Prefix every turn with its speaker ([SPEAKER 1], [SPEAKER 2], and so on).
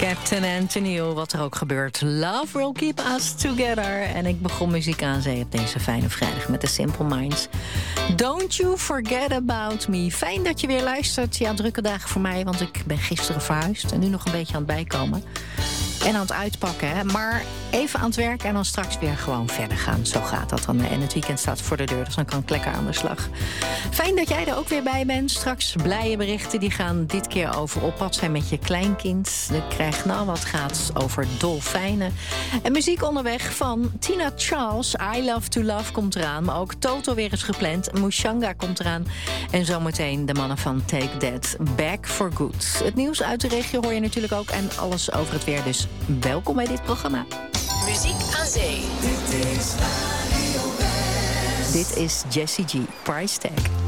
[SPEAKER 1] Captain Anthony, wat er ook gebeurt. Love will keep us together. En ik begon muziek aan zee op deze fijne vrijdag met The Simple Minds. Don't you forget about me. Fijn dat je weer luistert. Ja, drukke dagen voor mij, want ik ben gisteren verhuisd. En nu nog een beetje aan het bijkomen. En aan het uitpakken, hè. Maar even aan het werk en dan straks weer gewoon verder gaan. Zo gaat dat dan. En het weekend staat voor de deur, dus dan kan ik lekker aan de slag. Fijn dat jij er ook weer bij bent. Straks blije berichten, die gaan dit keer over op pad zijn met je kleinkind. Je krijgt nou wat gratis over dolfijnen. En muziek onderweg van Tina Charles. I Love to Love komt eraan. Maar ook Toto weer is gepland. Mushanga komt eraan. En zometeen de mannen van Take That Back for Good. Het nieuws uit de regio hoor je natuurlijk ook. En alles over het weer, dus welkom bij dit programma.
[SPEAKER 2] Muziek aan zee.
[SPEAKER 1] Dit is Jessie G, Price Tag.